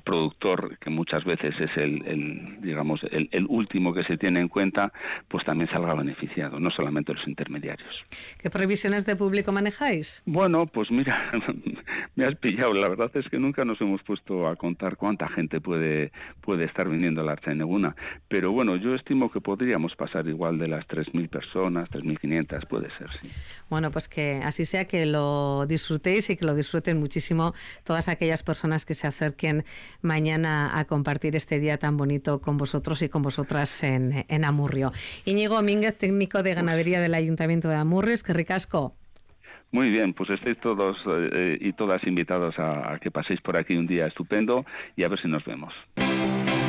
productor, que muchas veces es digamos, el último que se tiene en cuenta, pues también salga beneficiado, no solamente los intermediarios. ¿Qué previsiones de público manejáis? Bueno, pues mira, me has pillado. La verdad es que nunca nos hemos puesto a contar cuánta gente puede estar viniendo a la Artzaineguna, pero bueno, yo estimo que podríamos pasar igual de las 3.000 personas, 3.500, puede ser, sí. Bueno, pues que así sea, que lo disfrutéis y que lo disfruten muchísimo todas aquellas personas que se acerquen mañana a compartir este día tan bonito con vosotros y con vosotras en Amurrio. Íñigo Domínguez, técnico de ganadería del Ayuntamiento de Amurrio, es que ricasco. Muy bien, pues estáis todos y todas invitados a que paséis por aquí un día estupendo y a ver si nos vemos.